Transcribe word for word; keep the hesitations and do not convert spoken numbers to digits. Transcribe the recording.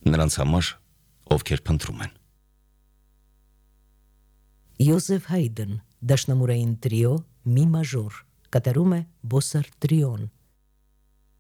նրանց համար, ովքեր փնտրում են։ Յոզեֆ Հայդն, դաշնամուրային տրիո մի մաժոր, կատարում է Բոսար տրիոն։